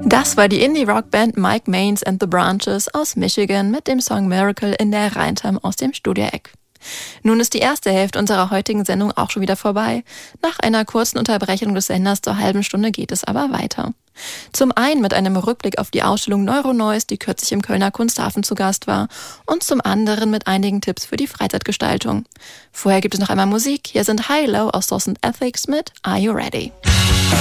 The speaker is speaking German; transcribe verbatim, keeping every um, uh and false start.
Das war die Indie-Rock-Band Mike Mains and the Branches aus Michigan mit dem Song Miracle in der Reintime aus dem Studio-Eck. Nun ist die erste Hälfte unserer heutigen Sendung auch schon wieder vorbei. Nach einer kurzen Unterbrechung des Senders zur halben Stunde geht es aber weiter. Zum einen mit einem Rückblick auf die Ausstellung Neuronoise, die kürzlich im Kölner Kunsthafen zu Gast war, und zum anderen mit einigen Tipps für die Freizeitgestaltung. Vorher gibt es noch einmal Musik. Hier sind High Low aus Sauce and Ethics mit Are You Ready?